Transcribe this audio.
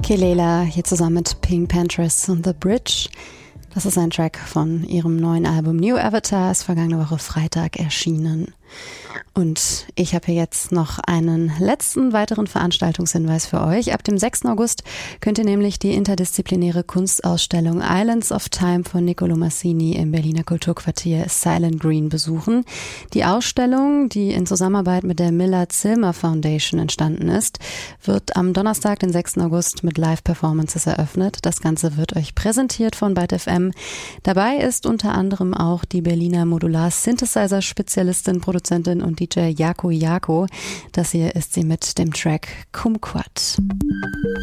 Kelela hier zusammen mit Pink Panthers und The Bridge. Das ist ein Track von ihrem neuen Album New Avatar, ist vergangene Woche Freitag erschienen. Und ich habe hier jetzt noch einen letzten weiteren Veranstaltungshinweis für euch. Ab dem 6. August könnt ihr nämlich die interdisziplinäre Kunstausstellung Islands of Time von Niccolò Massini im Berliner Kulturquartier Silent Green besuchen. Die Ausstellung, die in Zusammenarbeit mit der Millard-Silmer Foundation entstanden ist, wird am Donnerstag, den 6. August mit Live-Performances eröffnet. Das Ganze wird euch präsentiert von Byte FM. Dabei ist unter anderem auch die Berliner Modular-Synthesizer-Spezialistin, Produzentin und DJ Jako Jako. Das hier ist sie mit dem Track Kumquat.